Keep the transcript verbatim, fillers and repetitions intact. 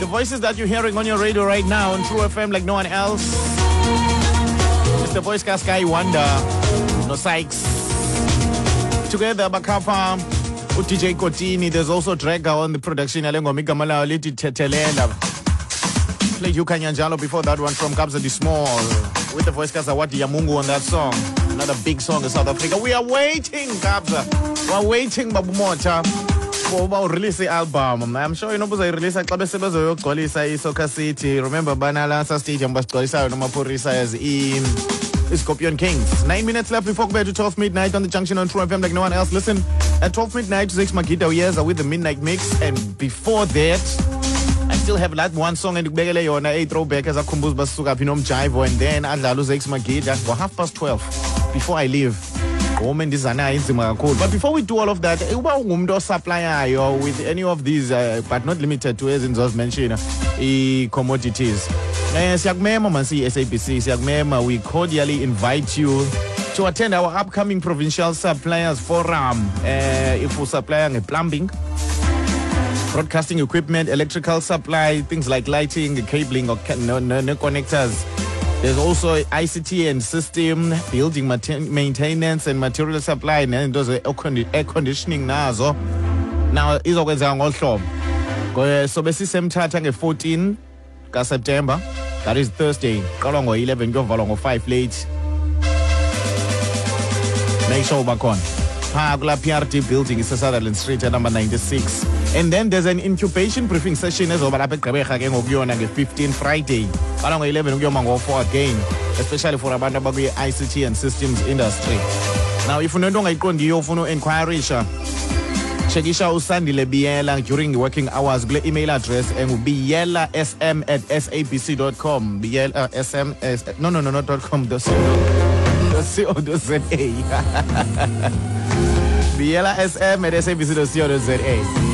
voices that you're hearing on your radio right now on True F M like no one else. It's the voice cast Sky Wonder, no Sykes. Together, Bakapa, D J Kotini. There's also Drega on the production. Alengo Migamala, Liti Tetelela. Played Yukanyanjalo before that one from Kabza the Small with the voice cast Awati Yamungu on that song. Another big song in South Africa. We are waiting, Kabza. We're waiting, Babu Mota. For release the album. I'm sure you know because I release a club sebezo yogcwalisa iSoccer City. Remember Banalasa Stadium basicwalisa nomapurisa as in Scorpion Kings. Nine minutes left before we go to twelve midnight on the junction on True F M like no one else. Listen, at twelve midnight, Zex Magida Uyeza with the Midnight Mix, and before that, I still have like one song and Begele Yona a throwback as a Kumbus Basuka Pinom Jivo, and then Adlalu Zex Magida for half past twelve before I leave. But before we do all of that, supplier with any of these, uh, but not limited to, as in those mentioned, uh, commodities. S A B C, we cordially invite you to attend our upcoming Provincial Suppliers Forum. Uh, if we supply plumbing, broadcasting equipment, electrical supply, things like lighting, cabling, or no, no, no connectors. There's also I C T and system, building maintenance and material supply, and those air conditioning nazo. Now, izokwenza ngolhlobo. So besise mthatha nge-fourteen ka September, that is Thursday. Qala ngo-eleven kuyovalwa ngo-five late. Make sure bakhona. Ha kula P R T building is Sutherland Street at number ninety-six. And then there's an incubation briefing session ezoba lapha eGqeberha ke ngokuyona nge-fifteen Friday. Qala ngo-eleven ukuyoma ngo-four again, especially for abantu abakwi I C T and systems industry. Now if unento ongayiqondiyo ufuna u-inquirisha, checkisha uSandile Biyela during the working hours kule email address engubiyela s m at s a b c dot com. Biyela sm no no no not .com the co dot za. Biyela sm at s a b c dot co dot za.